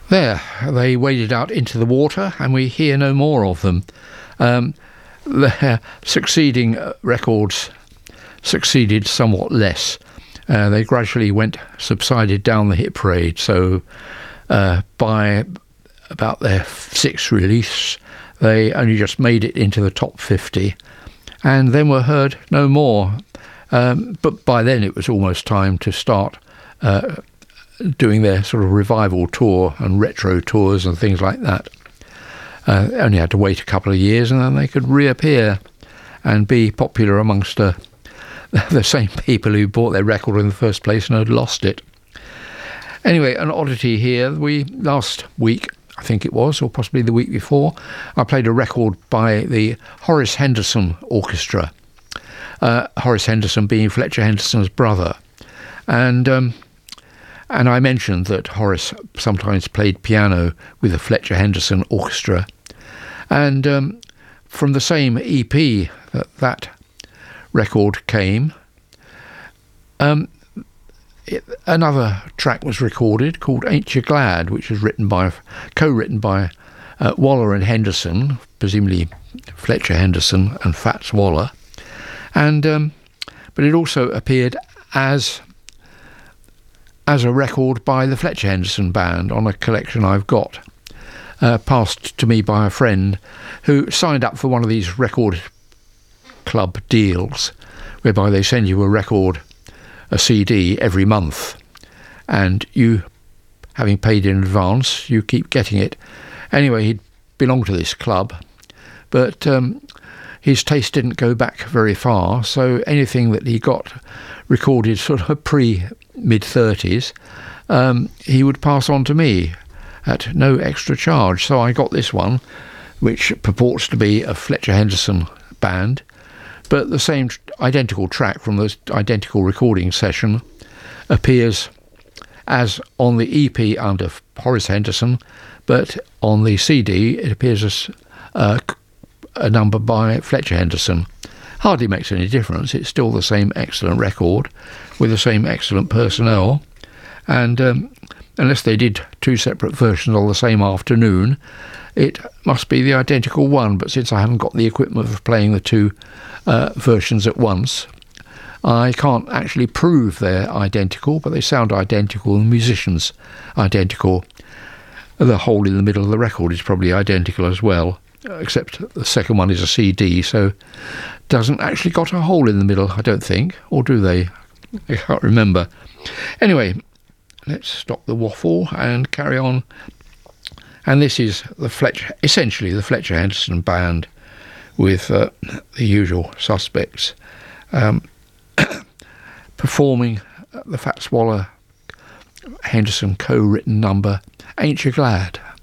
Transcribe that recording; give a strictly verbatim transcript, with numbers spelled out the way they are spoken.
There, they waded out into the water, and we hear no more of them. Um, their succeeding records succeeded somewhat less. Uh, they gradually went subsided down the hit parade. So uh, by about their sixth release, they only just made it into the top fifty, and then were heard no more. Um, but by then, it was almost time to start uh, doing their sort of revival tour and retro tours and things like that. Uh, only had to wait a couple of years, and then they could reappear and be popular amongst uh, the same people who bought their record in the first place and had lost it. Anyway, an oddity here. We last week, I think it was, or possibly the week before, I played a record by the Horace Henderson Orchestra. Uh, Horace Henderson being Fletcher Henderson's brother, and um, and I mentioned that Horace sometimes played piano with the Fletcher Henderson Orchestra, and um, from the same E P that that record came, um, it, another track was recorded called "Ain't You Glad," which was written by, co-written by uh, Waller and Henderson, presumably Fletcher Henderson and Fats Waller, and um, but it also appeared as as a record by the Fletcher Henderson Band on a collection I've got, uh, passed to me by a friend who signed up for one of these record club deals whereby they send you a record, a C D every month, and you, having paid in advance, you keep getting it. Anyway, he belonged to this club, but um, his taste didn't go back very far, so anything that he got recorded sort of pre-mid thirties, um, he would pass on to me at no extra charge. So I got this one, which purports to be a Fletcher Henderson band, but the same identical track from this identical recording session appears as on the E P under Horace Henderson, but on the C D it appears as uh, a number by Fletcher Henderson. Hardly makes any difference. It's still the same excellent record with the same excellent personnel, and um, unless they did two separate versions on the same afternoon, it must be the identical one. But since I haven't got the equipment for playing the two uh, versions at once, I can't actually prove they're identical, but they sound identical, and the musicians identical. The hole in the middle of the record is probably identical as well, except the second one is a C D, so doesn't actually got a hole in the middle, I don't think, or do they? I can't remember. Anyway, let's stop the waffle and carry on. And this is the Fletcher, essentially the Fletcher Henderson Band, with uh, the usual suspects, um, performing the Fats Waller Henderson co-written number, "Ain't You Glad?"